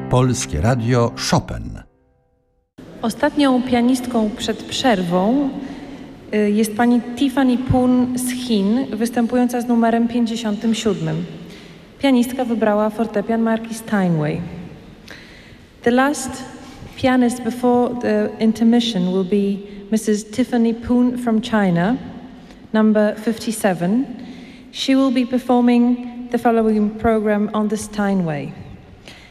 Polskie Radio Chopin. Ostatnią pianistką przed przerwą jest pani Tiffany Poon z Chin, występująca z numerem 57. Pianistka wybrała fortepian marki Steinway. The last pianist before the intermission will be Mrs. Tiffany Poon from China, number 57. She will be performing the following program on the Steinway.